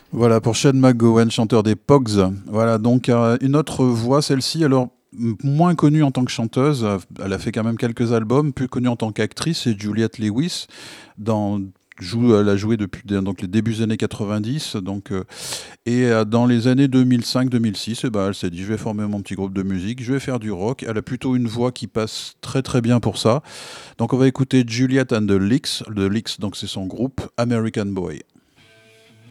Voilà pour Shane McGowan, chanteur des Pogs. Voilà donc une autre voix, celle-ci, alors moins connue en tant que chanteuse, elle a fait quand même quelques albums, plus connue en tant qu'actrice, c'est Juliette Lewis. Dans, elle a joué depuis donc les débuts des années 90, dans les années 2005-2006, eh ben, elle s'est dit je vais former mon petit groupe de musique, je vais faire du rock. Elle a plutôt une voix qui passe très très bien pour ça. Donc on va écouter Juliette and the Licks. The Licks, donc c'est son groupe American Boy.